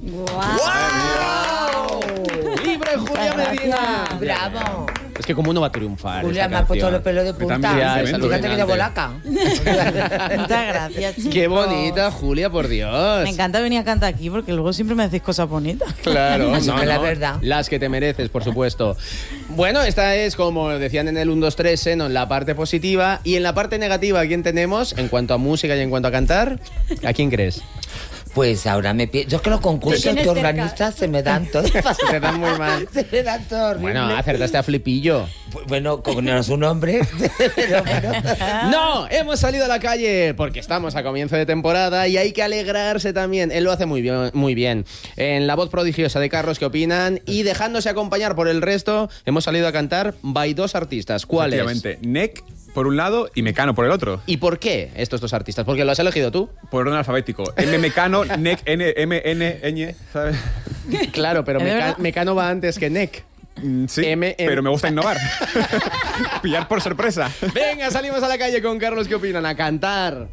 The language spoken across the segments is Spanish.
¡Guau! ¡Libre Julia Medina! ¡Bravo! Es que como uno va a triunfar. Julia, me ha puesto los pelos de punta. Fíjate que de bolaca. Muchas gracias, chicos. Qué bonita, Julia, por Dios. Me encanta venir a cantar aquí porque luego siempre me decís cosas bonitas. Claro, la verdad. Las que te mereces, por supuesto. Bueno, esta es, como decían en el 1, 2, 3, en la parte positiva. Y en la parte negativa, ¿a quién tenemos? En cuanto a música y en cuanto a cantar, ¿a quién crees? Pues ahora yo es que los concursos que organizas se me dan todos. Se te dan muy mal. Se me dan todo horrible. Bueno, acertaste a Flipillo. Bueno, como no es un hombre. pero... No, hemos salido a la calle porque estamos a comienzo de temporada y hay que alegrarse también. Él lo hace muy bien, muy bien. En la voz prodigiosa de Carlos, ¿qué opinan? Y dejándose acompañar por el resto, hemos salido a cantar by dos artistas. ¿Cuáles? Efectivamente, Nek por un lado y Mecano por el otro. ¿Y por qué estos dos artistas? ¿Porque lo has elegido tú? Por orden alfabético. M Mecano, Nek, N, M, N, Ñ, ¿sabes? Claro, pero Mecano va antes que Nek. Sí, pero me gusta innovar. Pillar por sorpresa. Venga, salimos a la calle con Carlos, ¿qué opinan? A cantar.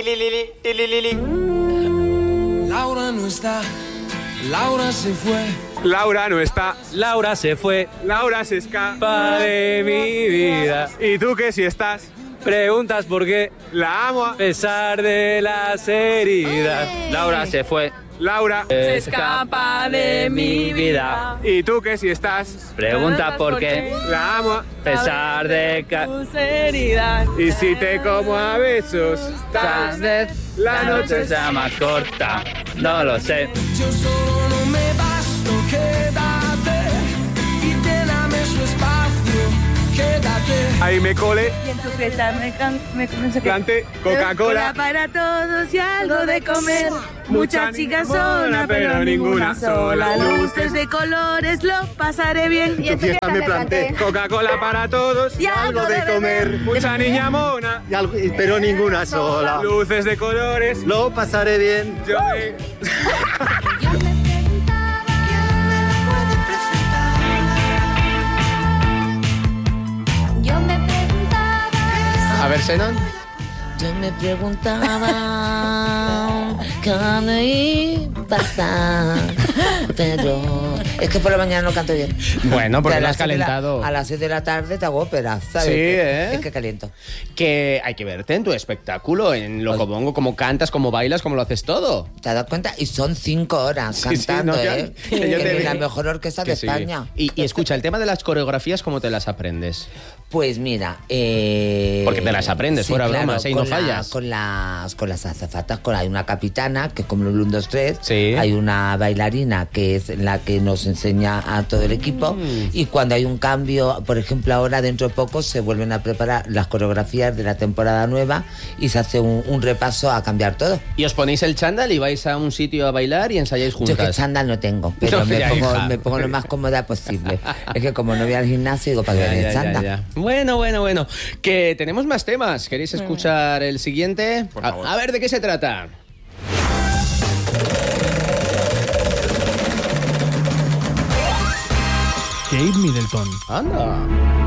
Laura no está, Laura se fue. Laura no está, Laura se fue, Laura se escapa de mi vida. ¿Y tú qué si estás? Preguntas por qué, La amo a pesar de las heridas. Laura se fue, Laura se escapa de mi vida. ¿Y tú qué si estás? Pregunta por qué, La amo a pesar de tus heridas. Y si te como a besos, tal vez la noche sea más corta. No lo sé. Yo solo no me basto, quédate y lléname su espacio, quédate. Ahí me cole, Y en tu fiesta me cante Coca-Cola. para todos y algo de comer. Muchas chicas sola, pero ninguna sola. Luces de colores, lo pasaré bien. Y en tu fiesta me planté. Coca-Cola para todos Y algo de comer. Mucha niña mona, Pero ninguna sola. luces de colores. Lo pasaré bien. Yo Yo me preguntaba quién me la puede presentar. Yo me preguntaba. A ver, Senon. Yo me preguntaba cuándo iba a pasar, pero es que por la mañana no canto bien. Bueno, porque Que a lo las has 6 de la- calentado. A las 6 de la tarde te hago ópera, ¿sabes? Sí, ¿eh? Es que caliento. Que hay que verte en tu espectáculo, en lo que pongo, cómo cantas, cómo bailas, cómo lo haces todo. ¿Te has dado cuenta? Y son 5 horas Sí, sí, cantando, no, ¿eh? que yo te Que vi. la mejor orquesta de Que sí. España. Y escucha, el tema de las coreografías, ¿cómo te las aprendes? Pues mira, Porque te las aprendes, fuera bromas, ¿eh? Y no con fallas. con las azafatas, hay una capitana, que es como el 1, 2, 3, Sí. hay una bailarina que es la que nos enseña a todo el equipo, y cuando hay un cambio, por ejemplo, ahora dentro de poco se vuelven a preparar las coreografías de la temporada nueva y se hace un repaso a cambiar todo. Y os ponéis el chándal y vais a un sitio a bailar y ensayáis Yo juntas. que chándal no tengo, pero No, ya, hija. me pongo lo más cómoda posible. Es que como no voy al gimnasio, digo, ¿para qué voy Ya, en ya, chándal? ya. Bueno. Que tenemos más temas. ¿Queréis escuchar el siguiente? Por favor. A ver, ¿de qué se trata? Kate Middleton. Anda.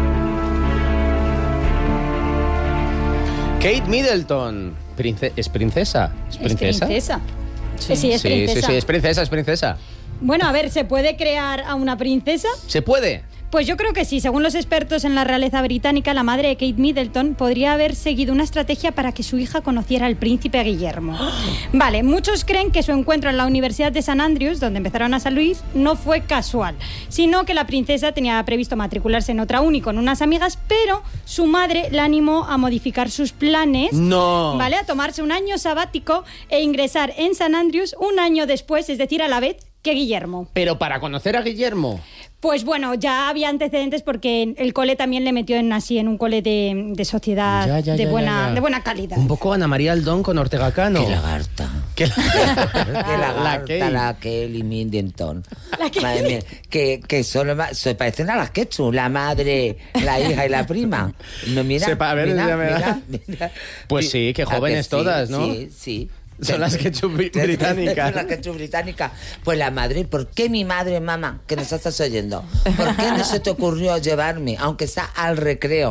Kate Middleton. ¿Es princesa? ¿Es princesa? Sí, es Sí, princesa. sí, es princesa. Bueno, a ver, ¿se puede crear a una princesa? ¿Se puede? Pues yo creo que sí. Según los expertos en la realeza británica, la madre de Kate Middleton podría haber seguido una estrategia para que su hija conociera al príncipe Guillermo. Vale, muchos creen que su encuentro en la Universidad de St. Andrews, donde empezaron a salir, no fue casual, sino que la princesa tenía previsto matricularse en otra uni con unas amigas, pero su madre la animó a modificar sus planes. No. ¿Vale? A tomarse un año sabático e ingresar en St. Andrews un año después, es decir, a la vez que Guillermo. Pero para conocer a Guillermo. Pues bueno, ya había antecedentes porque el cole también le metió en un cole de sociedad de buena calidad. Un poco Ana María Aldón con Ortega Cano. ¡Qué lagarta! ¿Qué ¡Qué lagarta! Kate. La Kelly Middleton. Madre mía, que solo se parecen a las Ketchum, la madre, la hija y la prima. No, mira, A ver, mira, ya me da. mira. Pues sí, que ¿A jóvenes sí? todas, ¿no? Sí, sí. Son las Ketchup británicas. Son las Ketchup británicas. Pues la madre, ¿por qué mi madre, mamá, que nos estás oyendo? ¿Por qué no se te ocurrió llevarme, aunque sea al recreo,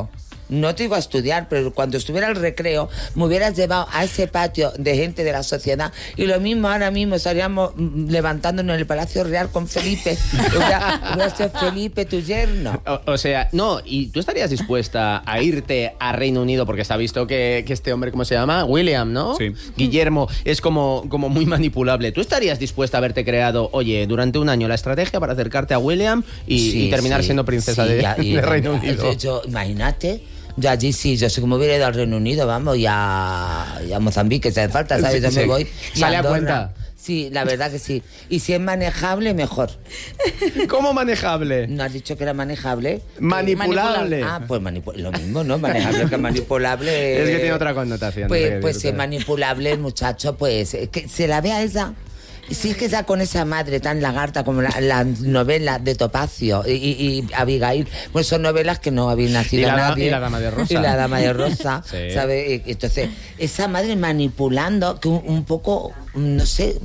No te iba a estudiar, pero cuando estuviera el recreo me hubieras llevado a ese patio de gente de la sociedad y lo mismo ahora mismo estaríamos levantándonos en el Palacio Real con Felipe. Hubiera sido Felipe tu yerno. O sea, no, ¿y tú estarías dispuesta a irte a Reino Unido? Porque está visto que este hombre, ¿cómo se llama? William, ¿no? Sí. Guillermo, es como muy manipulable. ¿Tú estarías dispuesta a haberte creado, oye, durante un año la estrategia para acercarte a William y terminar siendo princesa de Reino Unido? Imagínate. Yo allí sí, yo sé cómo hubiera ido al Reino Unido, vamos, y a Mozambique, si hace falta, ¿sabes? Yo me voy. ¿Sale a cuenta? Sí, la verdad que sí. Y si es manejable, mejor. ¿Cómo manejable? ¿No has dicho que era manejable? Manipulable. Ah, pues lo mismo, ¿no? Manejable que manipulable. Es que tiene otra connotación. Pues si es manipulable el muchacho, pues que se la ve a esa. Si es que ya con esa madre tan lagarta como la novela de Topacio y Abigail, pues son novelas que no habían nacido nadie. Y la Dama de Rosa. Y la Dama de Rosa, Sí. ¿sabes? Entonces, esa madre manipulando, que un poco, no sé,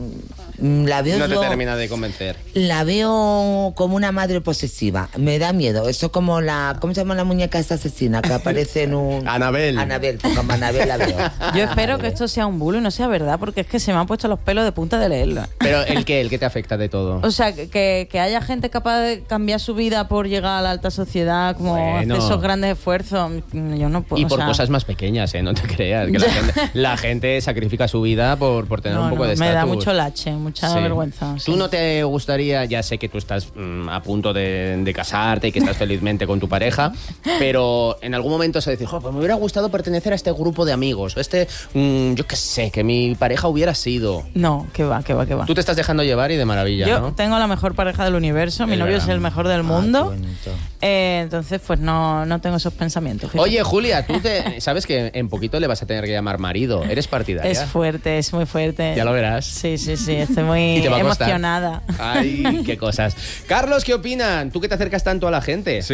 la veo No te yo- termina de convencer. La veo como una madre posesiva. Me da miedo. Eso como ¿cómo se llama la muñeca esa asesina? Que aparece en un... Anabel. Anabel, pues como Anabel la veo. Yo espero que esto sea un bulo y no sea verdad, porque es que se me han puesto los pelos de punta de leerlo. Pero ¿el qué te afecta de todo? O sea, que haya gente capaz de cambiar su vida por llegar a la alta sociedad, como Bueno. hacer esos grandes esfuerzos, yo no puedo. Y o por sea, cosas más pequeñas, no te creas. Que la gente sacrifica su vida por tener no, un poco no, de me da estatus. mucho lache, mucha Sí. vergüenza. ¿Tú sí. no te gustaría, ya sé que tú estás a punto de casarte y que estás felizmente con tu pareja, pero en algún momento se dice, pues me hubiera gustado pertenecer a este grupo de amigos, yo qué sé, que mi pareja hubiera sido... No, que va. Tú te estás dejando llevar y de maravilla, Yo ¿no? tengo la mejor pareja del universo, mi Es novio verdad. es el mejor del Qué mundo. bonito. Entonces, pues no tengo esos pensamientos. fíjate. Oye, Julia, tú sabes que en poquito le vas a tener que llamar marido. ¿Eres partidaria? Es fuerte, es muy fuerte. Ya lo verás. Sí, estoy muy Y te va a costar. emocionada. Ay, qué cosas. Carlos, ¿qué opinan? ¿Tú que te acercas tanto a la gente?